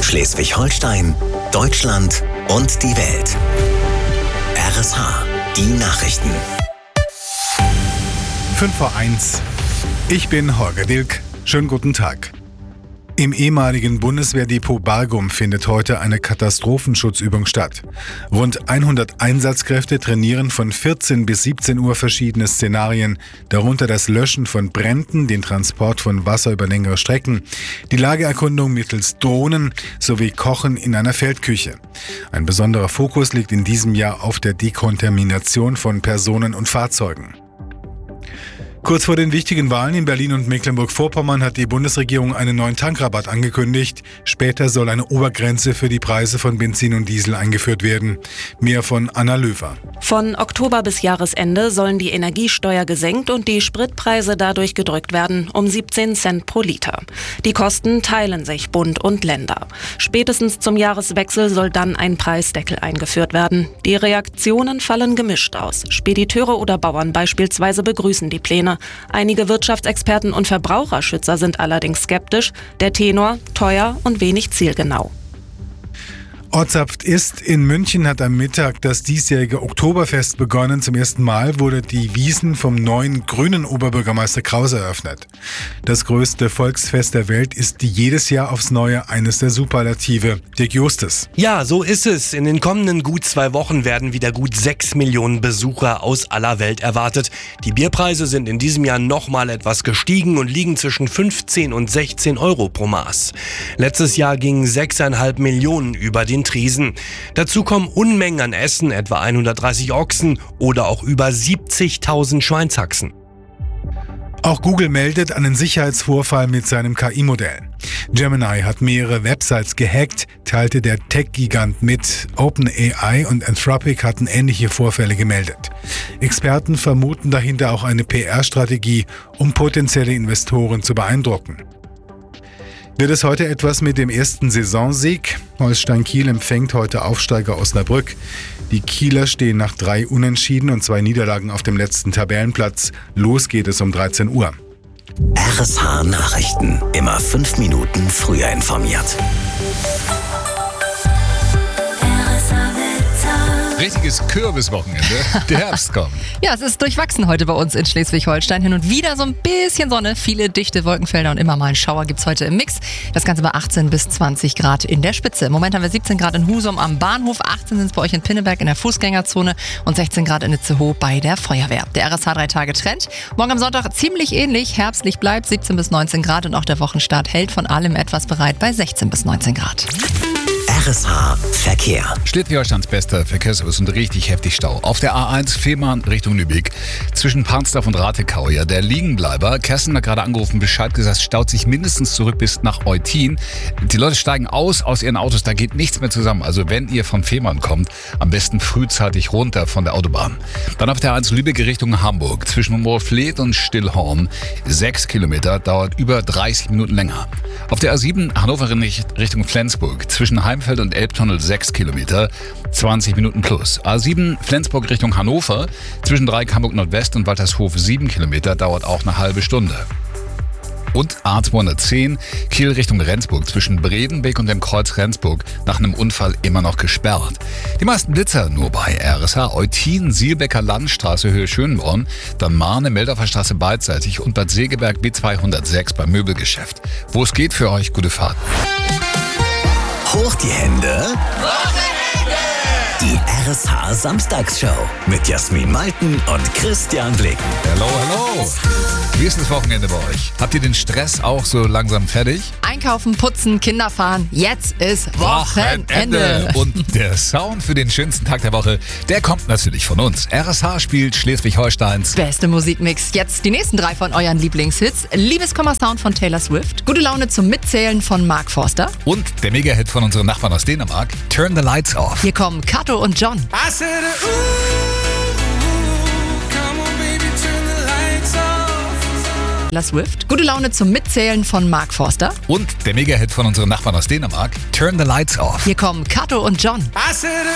Schleswig-Holstein, Deutschland und die Welt. RSH, die Nachrichten. 5:01. Ich bin Holger Dilk. Schönen guten Tag. Im ehemaligen Bundeswehrdepot Bargum findet heute eine Katastrophenschutzübung statt. Rund 100 Einsatzkräfte trainieren von 14 bis 17 Uhr verschiedene Szenarien, darunter das Löschen von Bränden, den Transport von Wasser über längere Strecken, die Lageerkundung mittels Drohnen sowie Kochen in einer Feldküche. Ein besonderer Fokus liegt in diesem Jahr auf der Dekontamination von Personen und Fahrzeugen. Kurz vor den wichtigen Wahlen in Berlin und Mecklenburg-Vorpommern hat die Bundesregierung einen neuen Tankrabatt angekündigt. Später soll eine Obergrenze für die Preise von Benzin und Diesel eingeführt werden. Mehr von Anna Löwer. Von Oktober bis Jahresende sollen die Energiesteuer gesenkt und die Spritpreise dadurch gedrückt werden, um 17 Cent pro Liter. Die Kosten teilen sich Bund und Länder. Spätestens zum Jahreswechsel soll dann ein Preisdeckel eingeführt werden. Die Reaktionen fallen gemischt aus. Spediteure oder Bauern beispielsweise begrüßen die Pläne. Einige Wirtschaftsexperten und Verbraucherschützer sind allerdings skeptisch. Der Tenor: teuer und wenig zielgenau. Ortsapft ist in München hat am Mittag das diesjährige Oktoberfest begonnen. Zum ersten Mal wurde die Wiesn vom neuen grünen Oberbürgermeister Krause eröffnet. Das größte Volksfest der Welt ist jedes Jahr aufs Neue eines der Superlative. Dirk Justus. Ja, so ist es. In den kommenden gut 2 Wochen werden wieder gut 6 Millionen Besucher aus aller Welt erwartet. Die Bierpreise sind in diesem Jahr nochmal etwas gestiegen und liegen zwischen 15 und 16 Euro pro Maß. Letztes Jahr gingen 6,5 Millionen über den Tresen. Dazu kommen Unmengen an Essen, etwa 130 Ochsen oder auch über 70.000 Schweinshaxen. Auch Google meldet einen Sicherheitsvorfall mit seinem KI-Modell. Gemini hat mehrere Websites gehackt, teilte der Tech-Gigant mit. OpenAI und Anthropic hatten ähnliche Vorfälle gemeldet. Experten vermuten dahinter auch eine PR-Strategie, um potenzielle Investoren zu beeindrucken. Wird es heute etwas mit dem ersten Saisonsieg? Holstein Kiel empfängt heute Aufsteiger Osnabrück. Die Kieler stehen nach 3 Unentschieden und 2 Niederlagen auf dem letzten Tabellenplatz. Los geht es um 13 Uhr. RSH Nachrichten. Immer 5 Minuten früher informiert. Richtiges Kürbiswochenende. Der Herbst kommt. Ja, es ist durchwachsen heute bei uns in Schleswig-Holstein. Hin und wieder so ein bisschen Sonne, viele dichte Wolkenfelder und immer mal einen Schauer gibt's heute im Mix. Das Ganze bei 18 bis 20 Grad in der Spitze. Im Moment haben wir 17 Grad in Husum am Bahnhof, 18 sind es bei euch in Pinneberg in der Fußgängerzone und 16 Grad in Itzehoe bei der Feuerwehr. Der RSH 3-Tage-Trend. Morgen am Sonntag ziemlich ähnlich, herbstlich bleibt 17 bis 19 Grad und auch der Wochenstart hält von allem etwas bereit bei 16 bis 19 Grad. RSH Verkehr. Schleswig-Holsteins bester Verkehrsservice und richtig heftig Stau. Auf der A1 Fehmarn Richtung Lübeck zwischen Pansdorf und Ratekau. Ja, der Liegenbleiber, Kerstin hat gerade angerufen, Bescheid gesagt, staut sich mindestens zurück bis nach Eutin. Die Leute steigen aus ihren Autos, da geht nichts mehr zusammen. Also wenn ihr vom Fehmarn kommt, am besten frühzeitig runter von der Autobahn. Dann auf der A1 Lübeck Richtung Hamburg zwischen Moorfleet und Stillhorn. 6 Kilometer, dauert über 30 Minuten länger. Auf der A7 Hannover Richtung Flensburg zwischen Heimfeld und Elbtunnel 6 Kilometer, 20 Minuten plus. A7 Flensburg Richtung Hannover zwischen Dreieck Hamburg Nordwest und Waltershof 7 Kilometer, dauert auch eine halbe Stunde. Und A210 Kiel Richtung Rendsburg zwischen Bredenbeek und dem Kreuz Rendsburg nach einem Unfall immer noch gesperrt. Die meisten Blitzer nur bei RSH. Eutin, Sielbecker Landstraße Höhe Schönborn, dann Marne, Meldorfer Straße beidseitig und Bad Segeberg B206 beim Möbelgeschäft. Wo es geht für euch, gute Fahrt. Hoch die Hände. Die RSH Samstagsshow mit Jasmin Malten und Christian Blicken. Hallo, hallo. Wie ist das Wochenende bei euch? Habt ihr den Stress auch so langsam fertig? Einkaufen, putzen, Kinder fahren. Jetzt ist Wochenende. Und der Sound für den schönsten Tag der Woche, der kommt natürlich von uns. RSH spielt Schleswig-Holsteins Beste Musikmix. Jetzt die nächsten 3 von euren Lieblingshits. Liebeskummer-Sound von Taylor Swift. Gute Laune zum Mitzählen von Mark Forster. und der Mega-Hit von unseren Nachbarn aus Dänemark, Turn the Lights Off. Hier kommen Kato und John. I said, ooh, come on baby, turn the lights off. Taylor Swift. Gute Laune zum Mitzählen von Mark Forster. Und der Mega-Hit von unseren Nachbarn aus Dänemark, Turn the Lights Off. Hier kommen Kato und John. I said,